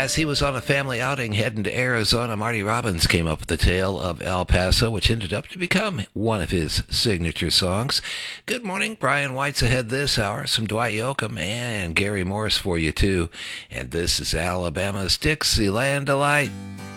As he was on a family outing heading to Arizona, Marty Robbins came up with the tale of El Paso, which ended up to become one of his signature songs. Good morning, Brian White's ahead this hour. Some Dwight Yoakam and Gary Morris for you, too. And this is Alabama's Dixieland Delight.